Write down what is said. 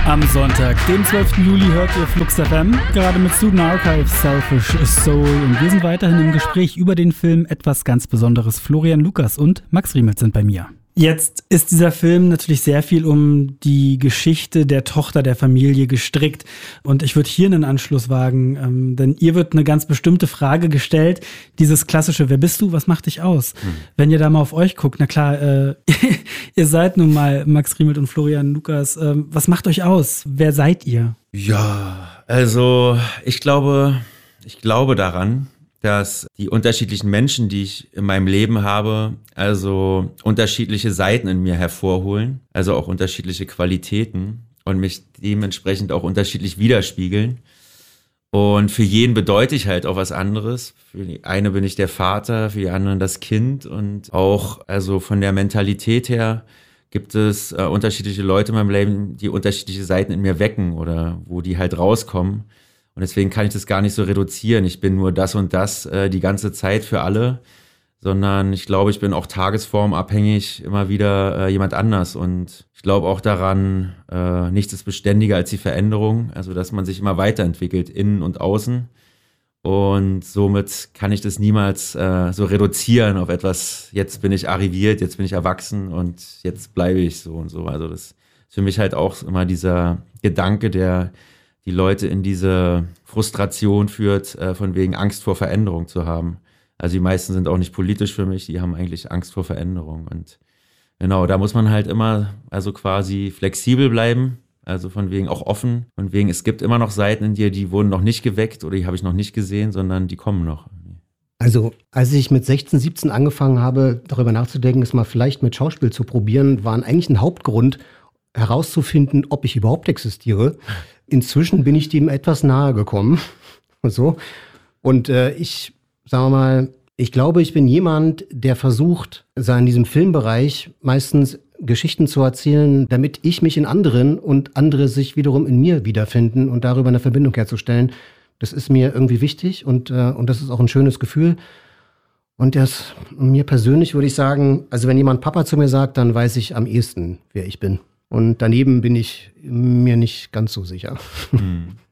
Am Sonntag, dem 12. Juli, hört ihr Flux FM, gerade mit Student Archive, Selfish Soul. Und wir sind weiterhin im Gespräch über den Film Etwas ganz Besonderes. Florian Lukas und Max Riemelt sind bei mir. Jetzt ist dieser Film natürlich sehr viel um die Geschichte der Tochter der Familie gestrickt. Und ich würde hier einen Anschluss wagen, denn ihr wird eine ganz bestimmte Frage gestellt. Dieses klassische, wer bist du, was macht dich aus? Wenn ihr da mal auf euch guckt, na klar, ihr seid nun mal Max Riemelt und Florian Lukas. Was macht euch aus? Wer seid ihr? Ja, also ich glaube daran, dass die unterschiedlichen Menschen, die ich in meinem Leben habe, also unterschiedliche Seiten in mir hervorholen, also auch unterschiedliche Qualitäten und mich dementsprechend auch unterschiedlich widerspiegeln. Und für jeden bedeute ich halt auch was anderes. Für die eine bin ich der Vater, für die anderen das Kind und auch also von der Mentalität her gibt es unterschiedliche Leute in meinem Leben, die unterschiedliche Seiten in mir wecken oder wo die halt rauskommen. Und deswegen kann ich das gar nicht so reduzieren. Ich bin nur das und das die ganze Zeit für alle, sondern ich glaube, ich bin auch tagesformabhängig immer wieder jemand anders. Und ich glaube auch daran, nichts ist beständiger als die Veränderung, also dass man sich immer weiterentwickelt, innen und außen. Und somit kann ich das niemals so reduzieren auf etwas, jetzt bin ich arriviert, jetzt bin ich erwachsen und jetzt bleibe ich so und so. Also das ist für mich halt auch immer dieser Gedanke, der die Leute in diese Frustration führt, von wegen Angst vor Veränderung zu haben. Also die meisten sind auch nicht politisch für mich, die haben eigentlich Angst vor Veränderung. Und genau, da muss man halt immer also quasi flexibel bleiben, also von wegen auch offen. Von wegen, es gibt immer noch Seiten in dir, die wurden noch nicht geweckt oder die habe ich noch nicht gesehen, sondern die kommen noch. Also als ich mit 16, 17 angefangen habe, darüber nachzudenken, es mal vielleicht mit Schauspiel zu probieren, war eigentlich ein Hauptgrund, herauszufinden, ob ich überhaupt existiere. Inzwischen bin ich dem etwas nahe gekommen. So. Und ich glaube, ich bin jemand, der versucht, in diesem Filmbereich meistens Geschichten zu erzählen, damit ich mich in anderen und andere sich wiederum in mir wiederfinden und darüber eine Verbindung herzustellen. Das ist mir irgendwie wichtig und das ist auch ein schönes Gefühl. Und das mir persönlich würde ich sagen, also wenn jemand Papa zu mir sagt, dann weiß ich am ehesten, wer ich bin. Und daneben bin ich mir nicht ganz so sicher.